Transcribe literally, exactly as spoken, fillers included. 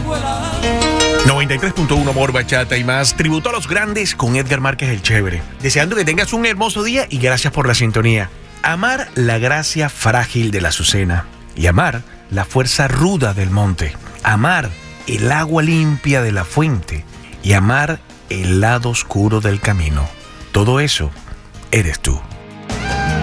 noventa y tres punto uno Amor, Bachata y más. Tributo a los grandes con Edgar Márquez el Chévere. Deseando que tengas un hermoso día y gracias por la sintonía. Amar la gracia frágil de la azucena y amar la fuerza ruda del monte. Amar el agua limpia de la fuente y amar el lado oscuro del camino. Todo eso eres tú.